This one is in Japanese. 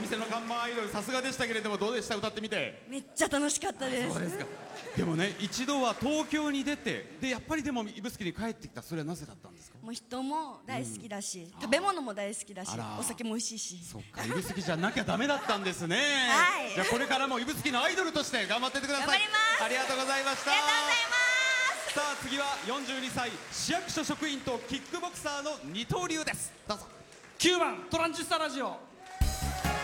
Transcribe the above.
店の看板アイドルさすがでしたけれども、どうでした、歌ってみて。 めっちゃ楽しかったです。 そうですか。でもね、一度は東京に出て、でやっぱりでも指宿に帰ってきた、それはなぜだったんですか？ もう人も大好きだし、食べ物も大好きだし、お酒も美味しいし。 そっか、指宿じゃなきゃダメだったんですね。 はい。 じゃあこれからも指宿のアイドルとして頑張ってってください。 頑張ります。 ありがとうございました。 ありがとうございます。 さあ次は42歳市役所職員とキックボクサーの二刀流です。どうぞ。 9番トランジスタラジオ。